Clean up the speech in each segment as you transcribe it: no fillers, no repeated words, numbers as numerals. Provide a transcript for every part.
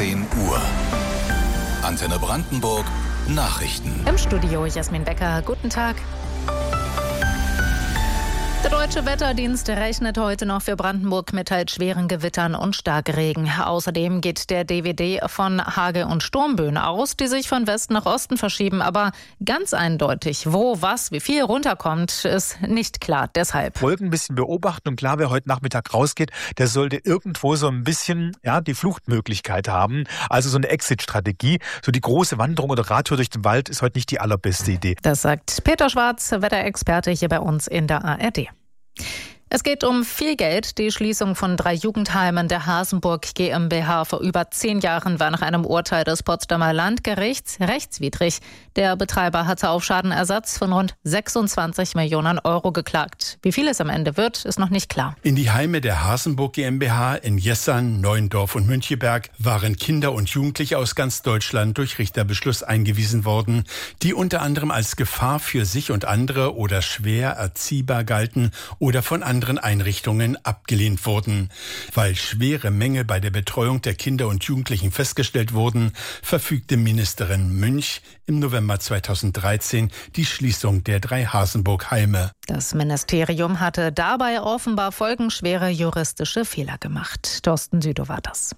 10 Uhr. Antenne Brandenburg Nachrichten. Im Studio Jasmin Becker. Guten Tag. Der Deutsche Wetterdienst rechnet heute noch für Brandenburg mit teils schweren Gewittern und Starkregen. Außerdem geht der DWD von Hagel- und Sturmböen aus, die sich von Westen nach Osten verschieben. Aber ganz eindeutig, wo, was, wie viel runterkommt, ist nicht klar. Deshalb Wolken ein bisschen beobachten und klar, wer heute Nachmittag rausgeht, der sollte irgendwo so ein bisschen die Fluchtmöglichkeit haben. Also so eine Exit-Strategie. So die große Wanderung oder Radtour durch den Wald ist heute nicht die allerbeste Idee. Das sagt Peter Schwarz, Wetterexperte hier bei uns in der ARD. Es geht um viel Geld. Die Schließung von 3 Jugendheimen der Hasenburg GmbH vor über 10 Jahren war nach einem Urteil des Potsdamer Landgerichts rechtswidrig. Der Betreiber hatte auf Schadenersatz von rund 26 Millionen Euro geklagt. Wie viel es am Ende wird, ist noch nicht klar. In die Heime der Hasenburg GmbH in Jessern, Neuendorf und Müncheberg waren Kinder und Jugendliche aus ganz Deutschland durch Richterbeschluss eingewiesen worden, die unter anderem als Gefahr für sich und andere oder schwer erziehbar galten oder von anderen Einrichtungen abgelehnt wurden. Weil schwere Mängel bei der Betreuung der Kinder und Jugendlichen festgestellt wurden, verfügte Ministerin Münch im November 2013 die Schließung der 3 Hasenburg-Heime. Das Ministerium hatte dabei offenbar folgenschwere juristische Fehler gemacht. Thorsten Südow war das.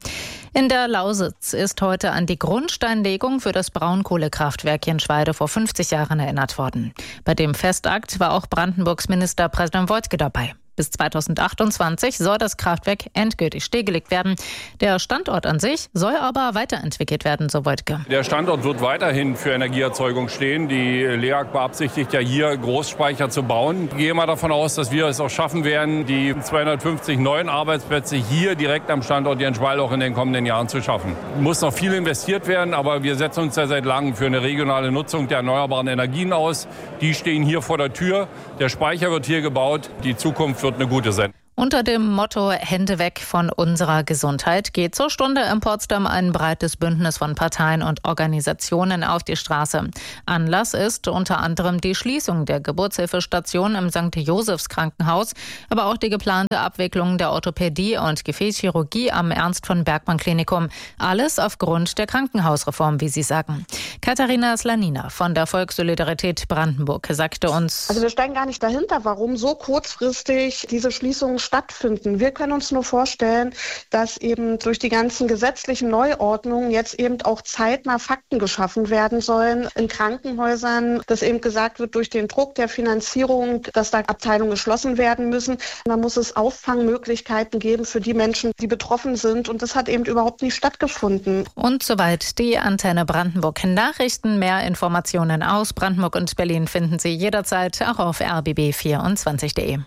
In der Lausitz ist heute an die Grundsteinlegung für das Braunkohlekraftwerk Jenschwalde vor 50 Jahren erinnert worden. Bei dem Festakt war auch Brandenburgs Ministerpräsident Woidke dabei. Bis 2028 soll das Kraftwerk endgültig stillgelegt werden. Der Standort an sich soll aber weiterentwickelt werden, so Woidke. Der Standort wird weiterhin für Energieerzeugung stehen. Die LEAG beabsichtigt ja hier Großspeicher zu bauen. Ich gehe mal davon aus, dass wir es auch schaffen werden, die 250 neuen Arbeitsplätze hier direkt am Standort Jenschwalde auch in den kommenden Jahren zu schaffen. Muss noch viel investiert werden, aber wir setzen uns ja seit langem für eine regionale Nutzung der erneuerbaren Energien aus. Die stehen hier vor der Tür. Der Speicher wird hier gebaut. Die Zukunft wird eine gute sein. Unter dem Motto Hände weg von unserer Gesundheit geht zur Stunde in Potsdam ein breites Bündnis von Parteien und Organisationen auf die Straße. Anlass ist unter anderem die Schließung der Geburtshilfestation im St. Josephs Krankenhaus, aber auch die geplante Abwicklung der Orthopädie und Gefäßchirurgie am Ernst von Bergmann Klinikum. Alles aufgrund der Krankenhausreform, wie Sie sagen. Katharina Slanina von der Volkssolidarität Brandenburg sagte uns: Also wir steigen gar nicht dahinter, warum so kurzfristig diese Schließungen stattfinden. Wir können uns nur vorstellen, dass eben durch die ganzen gesetzlichen Neuordnungen jetzt eben auch zeitnah Fakten geschaffen werden sollen in Krankenhäusern, dass eben gesagt wird, durch den Druck der Finanzierung, dass da Abteilungen geschlossen werden müssen. Da muss es Auffangmöglichkeiten geben für die Menschen, die betroffen sind. Und das hat eben überhaupt nicht stattgefunden. Und soweit die Antenne Brandenburg Nachrichten. Mehr Informationen aus Brandenburg und Berlin finden Sie jederzeit auch auf rbb24.de.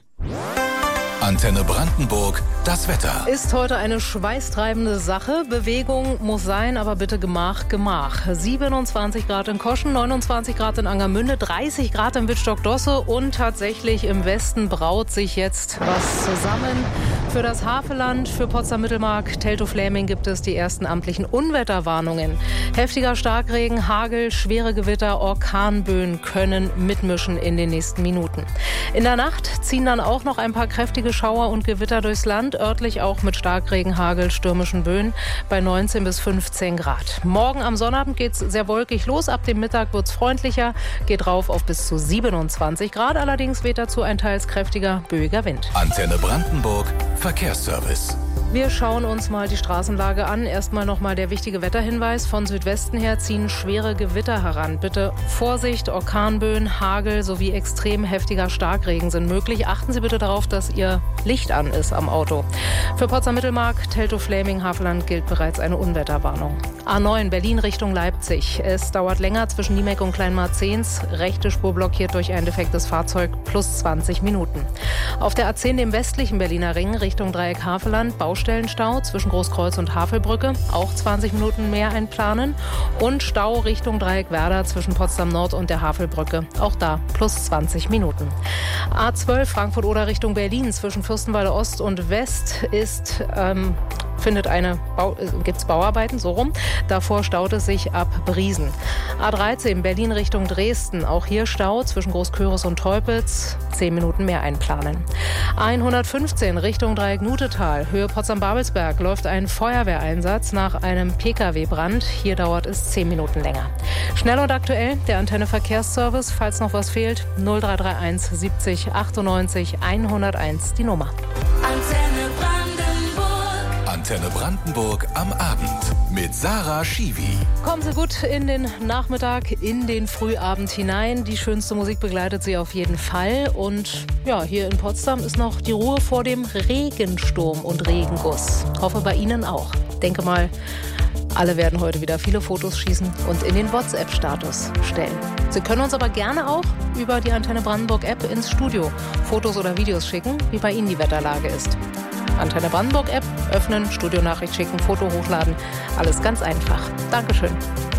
Antenne Brandenburg, das Wetter. Ist heute eine schweißtreibende Sache. Bewegung muss sein, aber bitte Gemach, Gemach. 27 Grad in Koschen, 29 Grad in Angermünde, 30 Grad in Wittstock-Dosse und tatsächlich im Westen braut sich jetzt was zusammen. Für das Havelland, für Potsdam-Mittelmark, Teltow-Fläming gibt es die ersten amtlichen Unwetterwarnungen. Heftiger Starkregen, Hagel, schwere Gewitter, Orkanböen können mitmischen in den nächsten Minuten. In der Nacht ziehen dann auch noch ein paar kräftige Schauer und Gewitter durchs Land, örtlich auch mit Starkregen, Hagel, stürmischen Böen bei 19 bis 15 Grad. Morgen am Sonnabend geht es sehr wolkig los. Ab dem Mittag wird es freundlicher, geht rauf auf bis zu 27 Grad. Allerdings weht dazu ein teils kräftiger, böiger Wind. Antenne Brandenburg, Verkehrsservice. Wir schauen uns mal die Straßenlage an. Erstmal nochmal der wichtige Wetterhinweis. Von Südwesten her ziehen schwere Gewitter heran. Bitte Vorsicht, Orkanböen, Hagel sowie extrem heftiger Starkregen sind möglich. Achten Sie bitte darauf, dass Ihr Licht an ist am Auto. Für Potsdam-Mittelmark, Teltow-Fläming, Havelland gilt bereits eine Unwetterwarnung. A9 Berlin Richtung Leipzig. Es dauert länger zwischen Niemek und Kleinmarzens. Rechte Spur blockiert durch ein defektes Fahrzeug plus 20 Minuten. Auf der A10 dem westlichen Berliner Ring Richtung Dreieck Havelland Baustellenstau zwischen Großkreuz und Havelbrücke. Auch 20 Minuten mehr einplanen. Und Stau Richtung Dreieck Werder zwischen Potsdam Nord und der Havelbrücke. Auch da plus 20 Minuten. A12 Frankfurt-Oder Richtung Berlin zwischen Fürstenwalde Ost und West ist gibt's Bauarbeiten, so rum. Davor staut es sich ab Briesen. A13 Berlin Richtung Dresden. Auch hier Stau zwischen Großköris und Teupitz. 10 Minuten mehr einplanen. A115 Richtung Dreieck-Nutetal. Höhe Potsdam-Babelsberg läuft ein Feuerwehreinsatz nach einem Pkw-Brand. Hier dauert es 10 Minuten länger. Schnell und aktuell der Antenne Verkehrsservice. Falls noch was fehlt, 0331 70 98 101 die Nummer. Antenne Brandenburg am Abend mit Sarah Schiwi. Kommen Sie gut in den Nachmittag, in den Frühabend hinein. Die schönste Musik begleitet Sie auf jeden Fall. Und ja, hier in Potsdam ist noch die Ruhe vor dem Regensturm und Regenguss. Hoffe bei Ihnen auch. Denke mal, alle werden heute wieder viele Fotos schießen und in den WhatsApp-Status stellen. Sie können uns aber gerne auch über die Antenne Brandenburg-App ins Studio Fotos oder Videos schicken, wie bei Ihnen die Wetterlage ist. Antenne Brandenburg-App öffnen, Studionachricht schicken, Foto hochladen. Alles ganz einfach. Dankeschön.